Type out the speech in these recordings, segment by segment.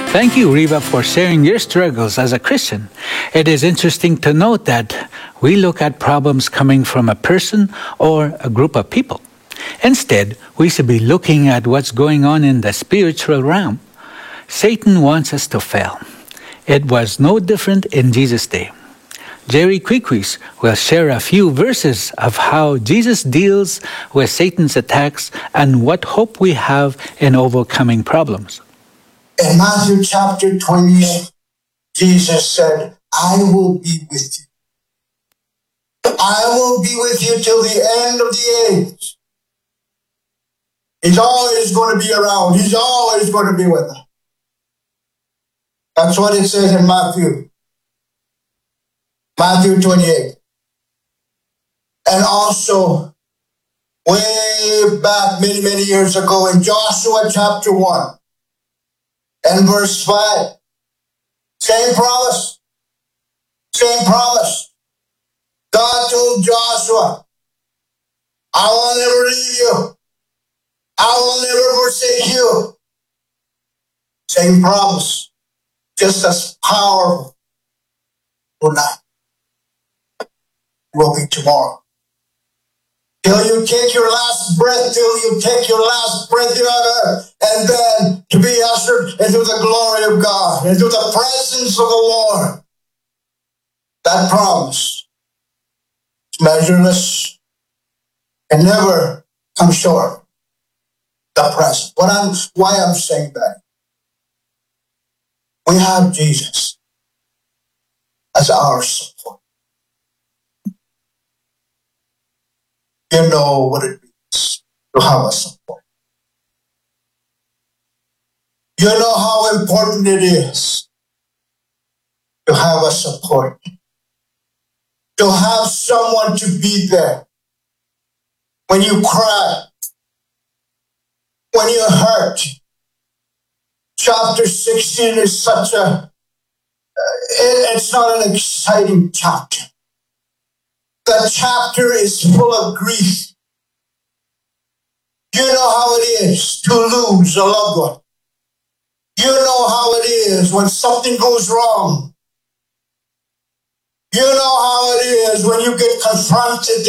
Thank you, Riva, for sharing your struggles as a Christian. It is interesting to note that we look at problems coming from a person or a group of people. Instead, we should be looking at what's going on in the spiritual realm. Satan wants us to fail. It was no different in Jesus' day. Jerry Quiquis will share a few verses of how Jesus deals with Satan's attacks and what hope we have in overcoming problems. In Matthew chapter 28, Jesus said, I will be with you. I will be with you till the end of the age. He's always going to be around. He's always going to be with us. That's what it says in Matthew 28. And also, way back many, many years ago in Joshua chapter 1 and verse 5, same promise. Same promise. God told Joshua, I will never leave you. I will never forsake you. Same promise. Just as powerful tonight will be tomorrow. Till you take your last breath, till you take your last breath here on earth, and then to be ushered into the glory of God, into the presence of the Lord. That promise is measureless and never come short. The present. Why I'm saying that? We have Jesus as our support. You know what it means to have a support. You know how important it is to have a support. To have someone to be there when you cry, when you're hurt. Chapter 16 is such it's not an exciting chapter. The chapter is full of grief. You know how it is to lose a loved one. You know how it is when something goes wrong. You know how it is when you get confronted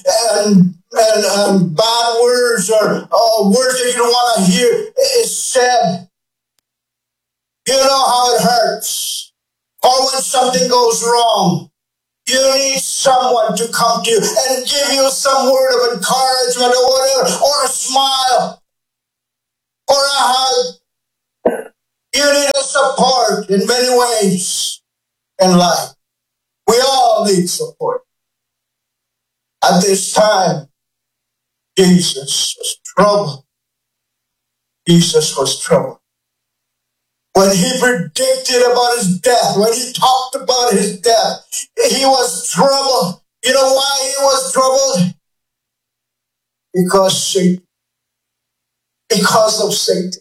and bad words or words that you don't want to hear is said. You know how it hurts. Or when something goes wrong, you need someone to come to you and give you some word of encouragement or whatever, or a smile, or a hug. You need a support in many ways in life. We all need support. At this time, Jesus was troubled. Jesus was troubled. When he predicted about his death, when he talked about his death, he was troubled. You know why he was troubled? Because Satan. Because of Satan.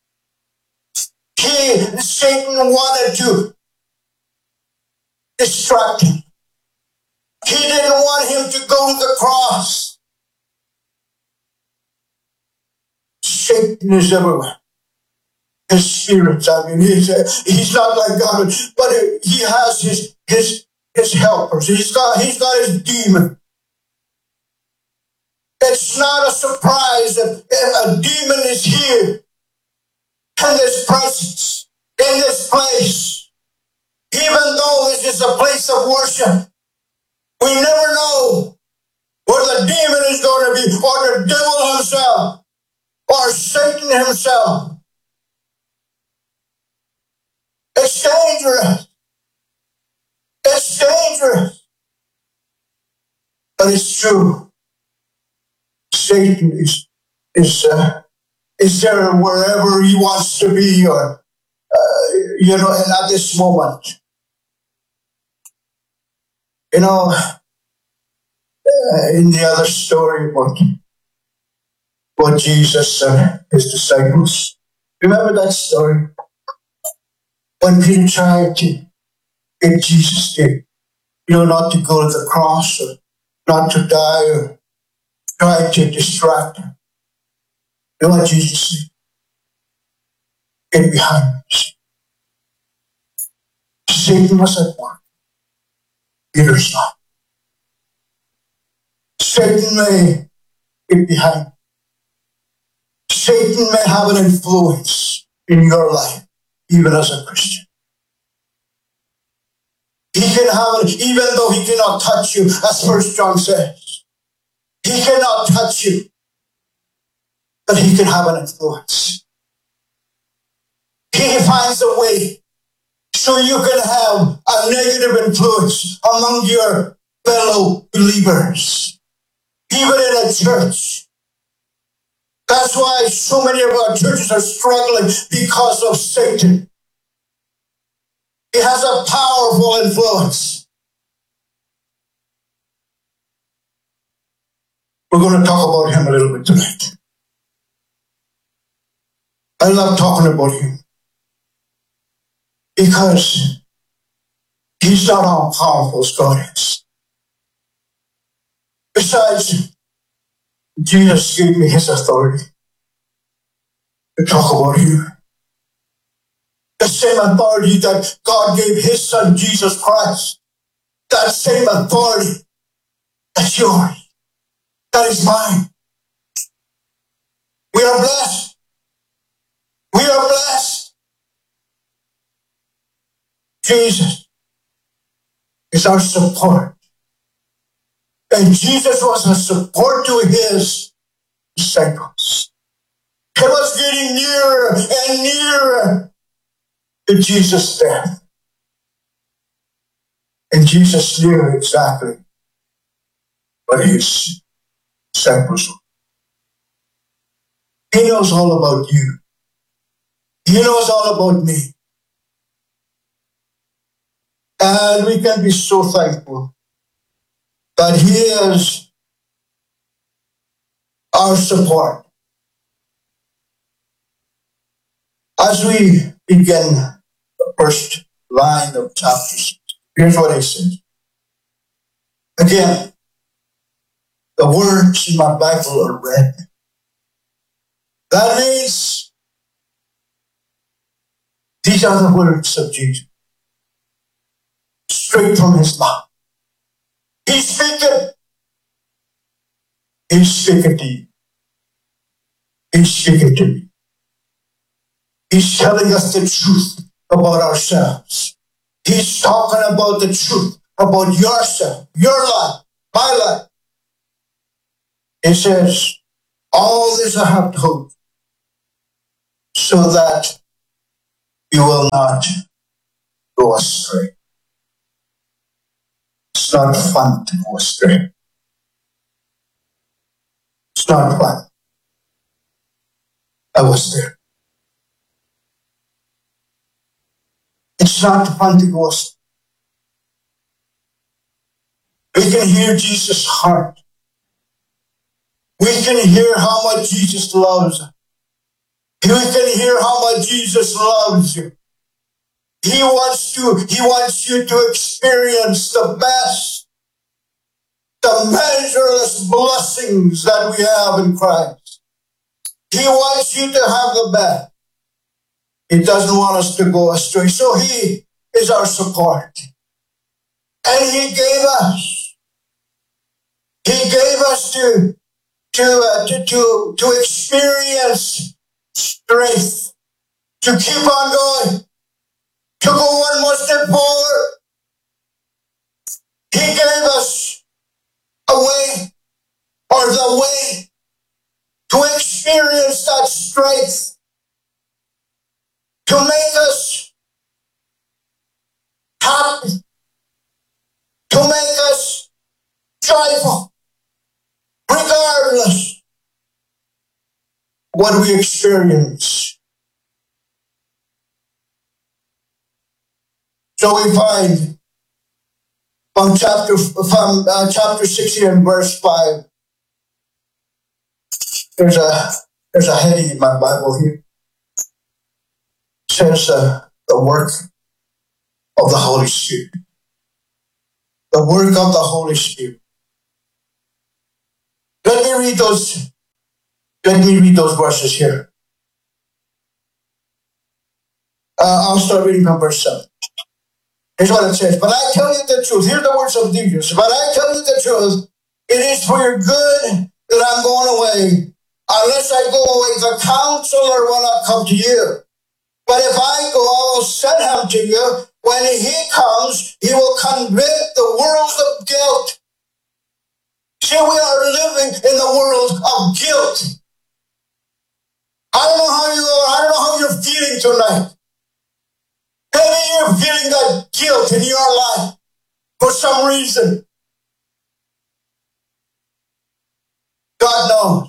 Satan wanted to distract him. He didn't want him to go to the cross. Satan is everywhere. His spirits, he's not like God, but he has his helpers. He's got his demon. It's not a surprise that a demon is here in this presence, in this place. Even though this is a place of worship, we never know where the demon is going to be, or the devil himself, or Satan himself. It's dangerous. It's dangerous. But it's true. Satan is there wherever he wants to be, or and at this moment. In the other story about Jesus and his disciples. Remember that story? When Peter tried to get Jesus to, not to go to the cross or not to die or tried to distract him. You know what Jesus said? Get behind me. Satan was at work. Peter's not. Satan may get behind. Satan may have an influence in your life, even as a Christian. He can have it, even though he cannot touch you, as 1 John says. He cannot touch you, but he can have an influence. He finds a way so you can have a negative influence among your fellow believers, even in a church. That's why so many of our churches are struggling, because of Satan. He has a powerful influence. We're going to talk about him a little bit tonight. I love talking about him because he's not all powerful as God is. Besides, Jesus gave me his authority to talk about you. The same authority that God gave his son, Jesus Christ. That same authority, that's yours. That is mine. We are blessed. We are blessed. Jesus is our support. And Jesus was a support to his disciples. He was getting nearer and nearer to Jesus' death. And Jesus knew exactly what his disciples were. He knows all about you. He knows all about me. And we can be so thankful that he is our support. As we begin the first line of chapter 6, here's what it says. Again, the words in my Bible are red. That means these are the words of Jesus, straight from his mouth. He's speaking. He's speaking to you. He's speaking to me. He's telling us the truth about ourselves. He's talking about the truth about yourself, your life, my life. It says, all this I have told you, so that you will not go astray. It's not fun to go astray. It's not fun. I was there. It's not fun to go astray. We can hear Jesus' heart. We can hear how much Jesus loves us. We can hear how much Jesus loves you. He wants you to experience the best, the measureless blessings that we have in Christ. He wants you to have the best. He doesn't want us to go astray. So he is our support. And he gave us to experience strength, to keep on going, to go one more step forward. He gave us a way, or the way, to experience that strength, to make us happy, to make us joyful, regardless what we experience. So we find from chapter 16 and verse 5, there's a heading in my Bible here. It says the work of the Holy Spirit. The work of the Holy Spirit. Let me read those verses here. I'll start reading from verse 7. Here's what it says. But I tell you the truth. Here's the words of Jesus. But I tell you the truth. It is for your good that I'm going away. Unless I go away, the counselor will not come to you. But if I go, I will send him to you. When he comes, he will convict the world of guilt. See, we are living in the world of guilt. I don't know how you're feeling tonight. Maybe you're feeling that guilt in your life for some reason. God knows.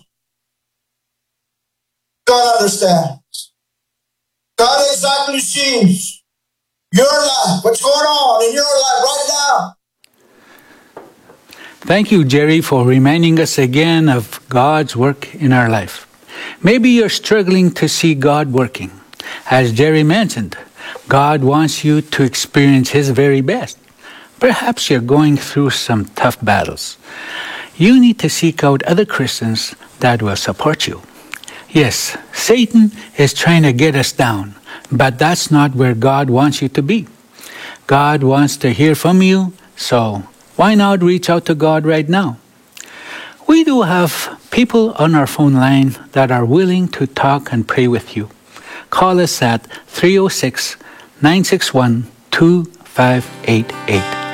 God understands. God exactly sees your life, what's going on in your life right now. Thank you, Jerry, for reminding us again of God's work in our life. Maybe you're struggling to see God working. As Jerry mentioned, God wants you to experience His very best. Perhaps you're going through some tough battles. You need to seek out other Christians that will support you. Yes, Satan is trying to get us down, but that's not where God wants you to be. God wants to hear from you, so why not reach out to God right now? We do have people on our phone line that are willing to talk and pray with you. Call us at 306-961-2588.